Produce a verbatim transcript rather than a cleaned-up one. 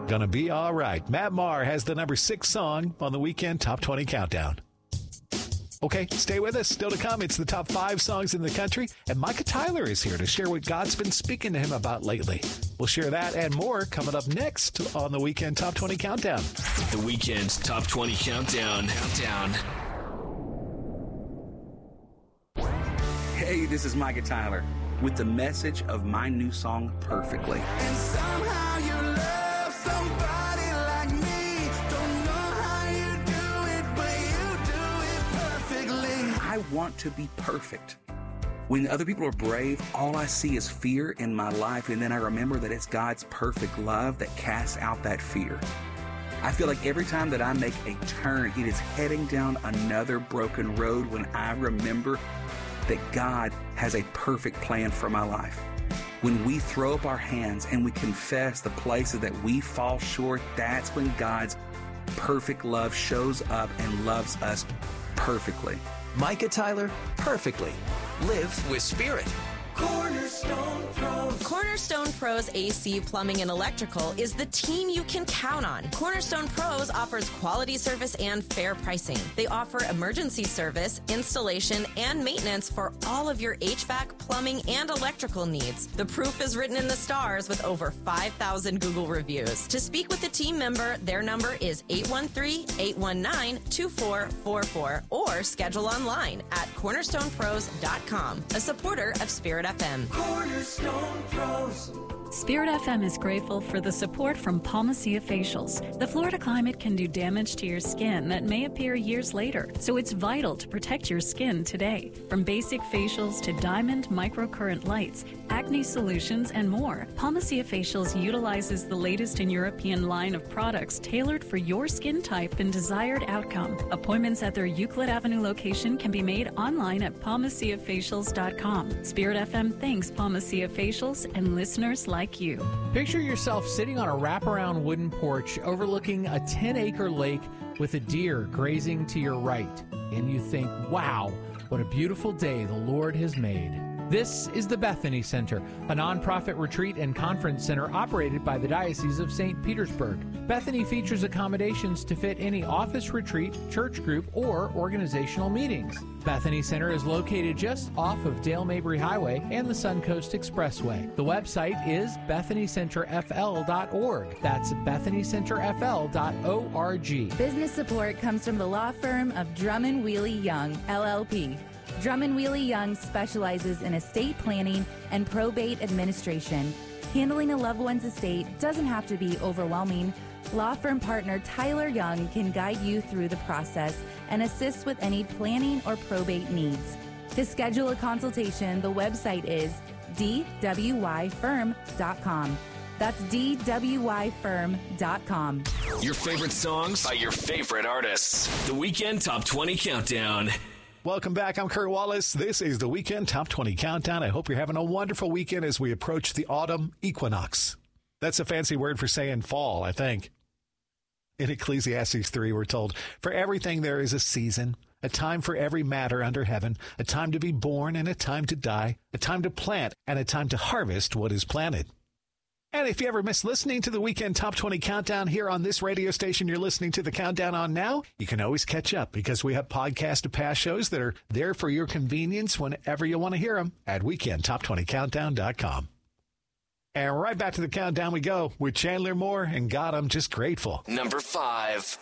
Gonna be all right. Matt Maher has the number six song on the Weekend Top twenty Countdown. Okay, stay with us. Still to come, it's the top five songs in the country, and Micah Tyler is here to share what God's been speaking to him about lately. We'll share that and more coming up next on the Weekend Top twenty Countdown. The Weekend Top twenty Countdown. Countdown. Hey, this is Micah Tyler with the message of my new song, Perfectly. And somehow you love somebody like me. Don't know how you do it, but you do it perfectly. I want to be perfect. When other people are brave, all I see is fear in my life, and then I remember that it's God's perfect love that casts out that fear. I feel like every time that I make a turn, it is heading down another broken road when I remember that God has a perfect plan for my life. When we throw up our hands and we confess the places that we fall short, that's when God's perfect love shows up and loves us perfectly. Micah Tyler, Perfectly. Live with Spirit. Cornerstone Pros. Cornerstone Pros A C Plumbing and Electrical is the team you can count on. Cornerstone Pros offers quality service and fair pricing. They offer emergency service, installation, and maintenance for all of your H V A C, plumbing, and electrical needs. The proof is written in the stars with over five thousand Google reviews. To speak with a team member, their number is eight one three, eight one nine, two four four four or schedule online at cornerstone pros dot com, a supporter of Spirit F M. Cornerstone Pros. Spirit F M is grateful for the support from Palmacia Facials. The Florida climate can do damage to your skin that may appear years later, so it's vital to protect your skin today. From basic facials to diamond microcurrent lights, acne solutions, and more, Palmacia Facials utilizes the latest in European line of products tailored for your skin type and desired outcome. Appointments at their Euclid Avenue location can be made online at palmacia facials dot com. Spirit F M thanks Palmacia Facials and listeners like you. Picture yourself sitting on a wraparound wooden porch overlooking a ten-acre lake with a deer grazing to your right. And you think, wow, what a beautiful day the Lord has made. This is the Bethany Center, a nonprofit retreat and conference center operated by the Diocese of Saint Petersburg. Bethany features accommodations to fit any office retreat, church group, or organizational meetings. Bethany Center is located just off of Dale Mabry Highway and the Suncoast Expressway. The website is bethany center f l dot org. That's bethany center f l dot org. Business support comes from the law firm of Drummond Wheely Young, L L P. Drummond Wheely Young specializes in estate planning and probate administration. Handling a loved one's estate doesn't have to be overwhelming. Law firm partner Tyler Young can guide you through the process and assist with any planning or probate needs. To schedule a consultation, the website is d w y firm dot com. That's d w y firm dot com. Your favorite songs by your favorite artists. The Weekend Top twenty Countdown. Welcome back. I'm Kurt Wallace. This is the Weekend Top twenty Countdown. I hope you're having a wonderful weekend as we approach the autumn equinox. That's a fancy word for saying fall, I think. In Ecclesiastes three, we're told, for everything there is a season, a time for every matter under heaven, a time to be born and a time to die, a time to plant and a time to harvest what is planted. And if you ever miss listening to the Weekend Top twenty Countdown here on this radio station you're listening to the countdown on now, you can always catch up because we have podcasts of past shows that are there for your convenience whenever you want to hear them at weekend top twenty countdown dot com. And right back to the countdown we go with Chandler Moore and God, I'm Just Grateful. Number five.